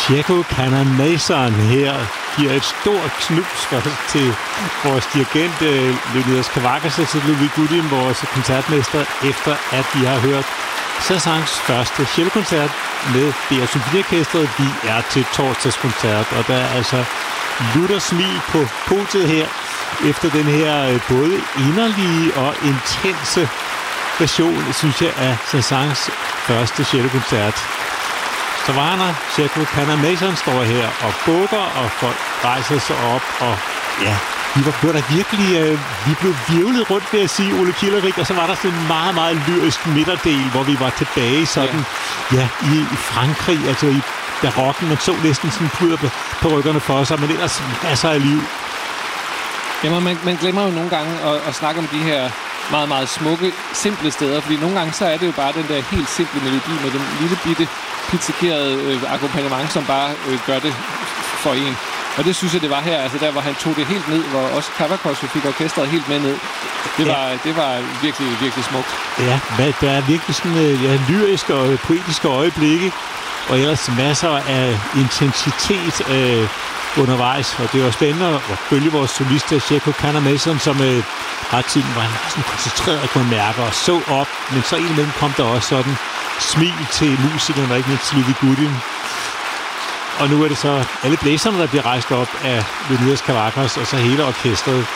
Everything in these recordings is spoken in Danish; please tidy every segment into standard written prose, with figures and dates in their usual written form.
Checo Canamason her giver et stort knus til vores dirigent Leonidas Kavakis og til Ludwig Goodwin, vores koncertmester, efter at vi har hørt Saint-Saëns første cellokoncert med DR Symfoniorkestret. Vi er til torsdagskoncert, og der er altså lutter smil på podiet her, efter den her både inderlige og intense version, synes jeg, af Saint-Saëns første cellokoncert. Så Warner, Checo Canamason står her og bukker, og folk rejser sig op, og ja, blev der virkelig, vi blev virvlet rundt, vil jeg sige, Ole Kilderik, og så var der sådan en meget, meget lyrisk midterdel, hvor vi var tilbage sådan, i Frankrig, altså i barokken. Man så næsten sådan puder på ryggerne for sig, men ellers masser af liv. Jamen, man glemmer jo nogle gange at snakke om de her meget, meget smukke, simple steder, fordi nogle gange så er det jo bare den der helt simple melodi med den lille bitte pizzikerede akkompagnement, som bare gør det for en. Og det synes jeg, det var her, altså der, hvor han tog det helt ned, hvor også Kavakos fik orkestret helt med ned. Det var virkelig, virkelig smukt. Ja, der er virkelig sådan lyriske og poetiske øjeblikke, og ellers masser af intensitet undervejs, og det var spændende at følge vores solist Checo Canamason, som ret tiden var sådan koncentreret, kunne man mærke, og så op, men så indimellem kom der også sådan smil til musikerne, og ikke mindst til Ludwig Goodwin. Og nu er det så alle blæserne, der bliver rejst op af Leonidas Kavakis, og så hele orkestret.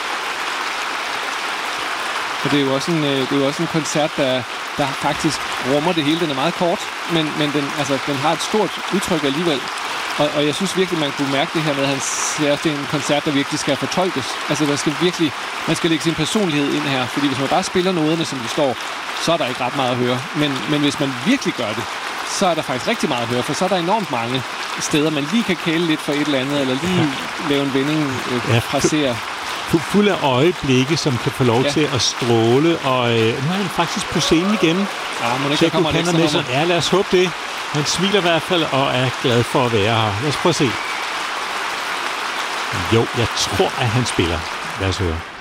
Og det er jo også en koncert, der faktisk rummer det hele. Den er meget kort, men den har et stort udtryk alligevel. Og jeg synes virkelig, man kunne mærke det her med, at han siger, at det er en koncert, der virkelig skal fortolkes. Altså, man skal lægge sin personlighed ind her, fordi hvis man bare spiller noderne, som de står, så er der ikke ret meget at høre. Men hvis man virkelig gør det, så er der faktisk rigtig meget at høre, for så er der enormt mange steder, man lige kan kæle lidt for et eller andet, eller lige lave en vending, frasere. Fuld af øjeblikke, som kan få lov til at stråle, og nu er han faktisk på scenen igen. Checo Canamason. Ja, lad os håbe det. Han smiler i hvert fald og er glad for at være her. Lad os prøve at se. Jo, jeg tror, at han spiller. Lad os høre.